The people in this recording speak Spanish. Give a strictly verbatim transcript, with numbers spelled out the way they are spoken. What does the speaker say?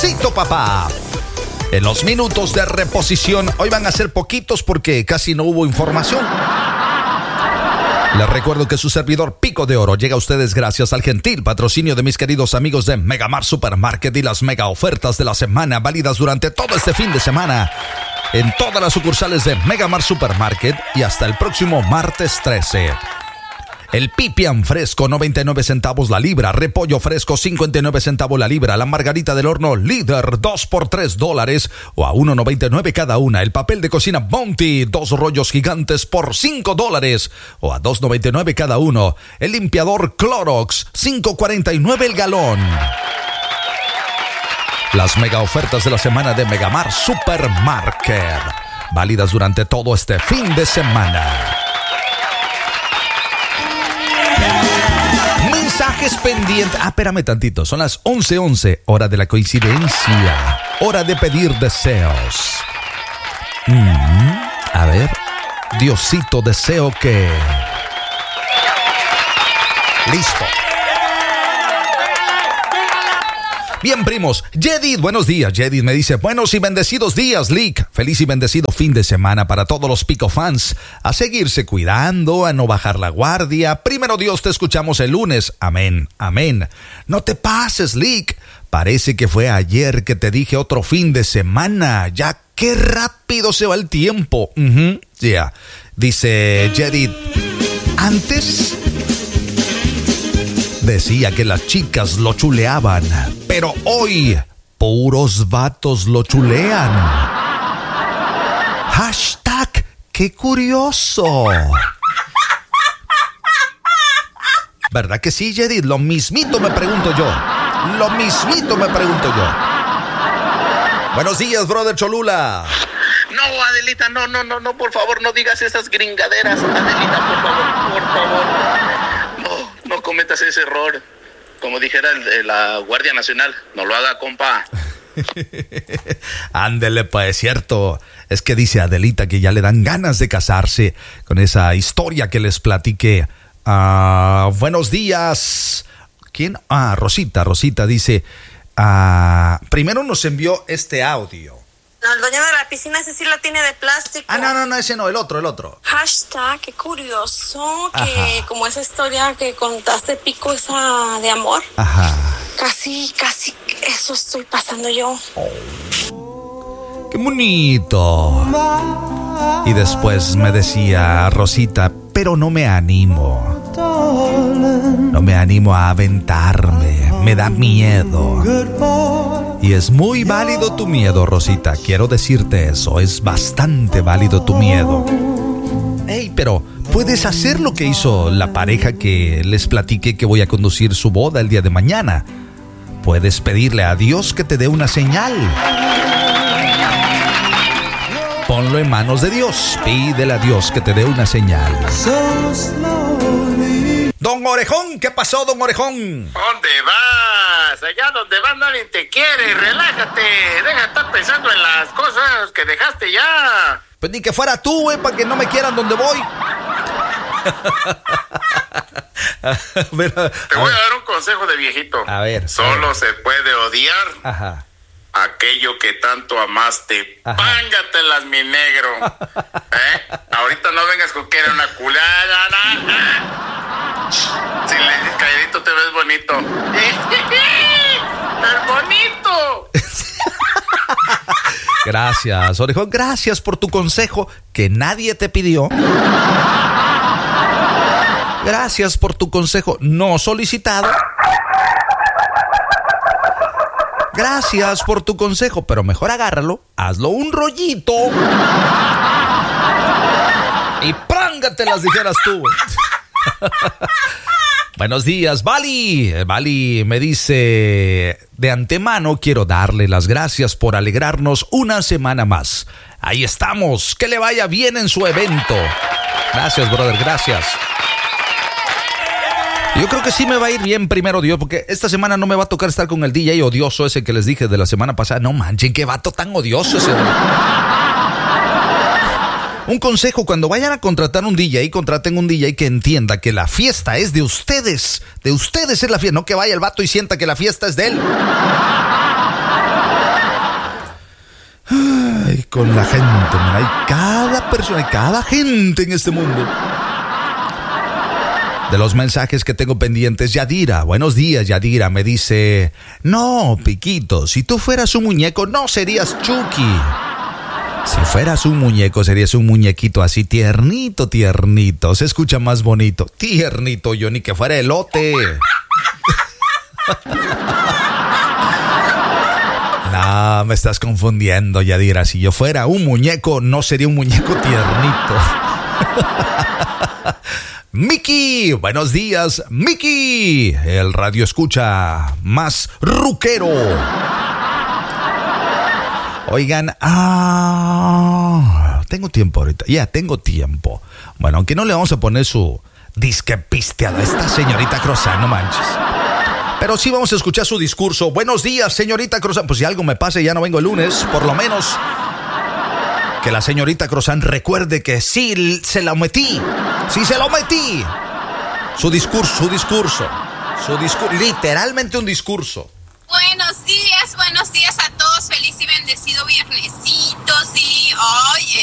Diosito papá. En los minutos de reposición, hoy van a ser poquitos porque casi no hubo información. Les recuerdo que su servidor Pico de Oro llega a ustedes gracias al gentil patrocinio de mis queridos amigos de Megamart Supermarket y las mega ofertas de la semana válidas durante todo este fin de semana en todas las sucursales de Megamart Supermarket y hasta el próximo martes trece. El pipián fresco, noventa y nueve centavos la libra. Repollo fresco, cincuenta y nueve centavos la libra. La margarita del horno líder, dos por tres dólares o a uno noventa y nueve cada una. El papel de cocina Bounty, dos rollos gigantes por cinco dólares o a dos noventa y nueve cada uno. El limpiador Clorox, cinco cuarenta y nueve el galón. Las mega ofertas de la semana de Megamart Supermarket, válidas durante todo este fin de semana. Mensajes pendientes. Ah, espérame tantito. Son las once once, hora de la coincidencia. Hora de pedir deseos. Mm, a ver. Diosito, deseo que... Listo. Bien, primos. Jedid, buenos días. Jedid me dice, buenos y bendecidos días, Lick. Feliz y bendecido fin de semana para todos los Pico fans. A seguirse cuidando, a no bajar la guardia. Primero Dios, te escuchamos el lunes. Amén, amén. No te pases, Lick. Parece que fue ayer que te dije otro fin de semana. Ya, qué rápido se va el tiempo. Uh-huh. Ya. Yeah. Dice Jedid, antes... decía que las chicas lo chuleaban, pero hoy puros vatos lo chulean. Hashtag, qué curioso. ¿Verdad que sí, Jedid? Lo mismito me pregunto yo. Lo mismito me pregunto yo. Buenos días, brother Cholula. No, Adelita, no, no, no, no, por favor, no digas esas gringaderas. Adelita, por favor, por favor. No. No cometas ese error. Como dijera el de la Guardia Nacional, no lo haga, compa. Ándele, pues, cierto. Es que dice Adelita que ya le dan ganas de casarse con esa historia que les platiqué. Uh, buenos días. ¿Quién? Ah, Rosita. Rosita dice, uh, primero nos envió este audio. No, el dueño de la piscina, ese sí la tiene de plástico. Ah, no, no, no, ese no, el otro, el otro. Hashtag, qué curioso que Ajá. como esa historia que contaste, Pico, esa de amor. Ajá. Casi, casi eso estoy pasando yo. Oh. Qué bonito. Y después me decía Rosita, pero no me animo. No me animo a aventarme, me da miedo. Y es muy válido tu miedo, Rosita. Quiero decirte eso, es bastante válido tu miedo. Ey, pero puedes hacer lo que hizo la pareja que les platiqué que voy a conducir su boda el día de mañana. Puedes pedirle a Dios que te dé una señal. Ponlo en manos de Dios. Pídele a Dios que te dé una señal. Don Orejón, ¿qué pasó, don Orejón? ¿Dónde vas? Allá donde vas nadie te quiere. Relájate. Deja de estar pensando en las cosas que dejaste ya. Pues ni que fuera tú, güey, para que no me quieran donde voy. Mira, te voy a, a dar un consejo de viejito. A ver. Solo a ver. se puede odiar Ajá. aquello que tanto amaste. Ajá. Pángatelas, mi negro. ¿Eh? Ahorita no vengas con que era una culada. Si le dices calladito te ves bonito. ¡Es bonito! Gracias, Orejón. Gracias por tu consejo que nadie te pidió. Gracias por tu consejo no solicitado. Gracias por tu consejo, pero mejor agárralo, hazlo un rollito y prángate las dijeras tú. Buenos días, Vali. Vali me dice, de antemano quiero darle las gracias por alegrarnos una semana más. Ahí estamos, que le vaya bien en su evento. Gracias, brother, gracias. Yo creo que sí me va a ir bien, primero Dios, porque esta semana no me va a tocar estar con el D J odioso ese que les dije de la semana pasada. No manchen, qué vato tan odioso ese. Un consejo, cuando vayan a contratar un D J, contraten un D J que entienda que la fiesta es de ustedes. De ustedes es la fiesta, no que vaya el vato y sienta que la fiesta es de él. con la gente. Mira, hay cada persona, hay cada gente en este mundo. De los mensajes que tengo pendientes, Yadira, buenos días, Yadira, me dice: no, Piquito, si tú fueras un muñeco, no serías Chucky. Si fueras un muñeco, serías un muñequito así tiernito, tiernito. Se escucha más bonito. Tiernito, yo ni que fuera elote. No, me estás confundiendo, Yadira. Si yo fuera un muñeco, no sería un muñeco tiernito. Miki, buenos días, Miki. El radio escucha más ruquero. Oigan, ah, tengo tiempo ahorita, ya tengo tiempo. Bueno, aunque no le vamos a poner su disque pisteada a esta señorita Crozan, no manches. Pero sí vamos a escuchar su discurso. Buenos días, señorita Crozan. Pues si algo me pasa y ya no vengo el lunes, por lo menos que la señorita Crozan recuerde que sí se la metí. Sí se lo metí. Su discurso, su discurso. Su discurso, literalmente un discurso. Buenos días, buenos días a todos. Feliz y bendecido viernesito, sí. Hoy